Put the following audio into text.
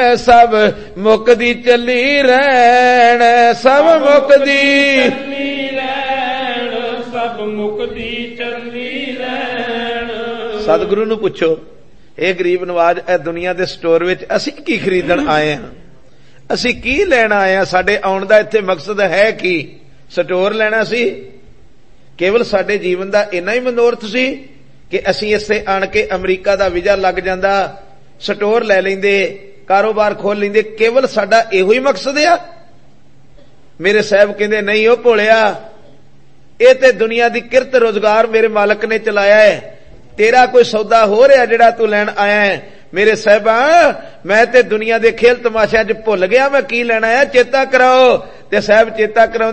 सब मुकदी चली रहन, सब मुकदी चली रहन, सब मुकदी चली रहन। सतगुरु नूं पुछो, ਇਹ गरीब नवाज ਇਹ दुनिया के स्टोर विच असीं की खरीदण आए हां, असीं की लैण आए हां, साडे आउण दा इत्थे मकसद है की? स्टोर लैणा सी? केवल साडे जीवन दा इन्ना ही मनोरथ सी कि असीं इसे आण के अमरीका दा वीजा लग जांदा, स्टोर लै लैंदे, कारोबार खोल लैंदे, केवल साडा इहो ही मकसद आ? मेरे साहब कहंदे नहीं ओ भोलिया, ये ते दुनिया दी किरत रोजगार मेरे मालक ने चलाया है, तेरा कोई सौदा हो रहा जिहड़ा तू लैण आया है? मेरे साहबा मैं ते दुनिया दे खेल तमाशिਆਂ 'ਚ भुल गया मैं की लैणा है, चेता कराओ। ते साहब चेता कराओ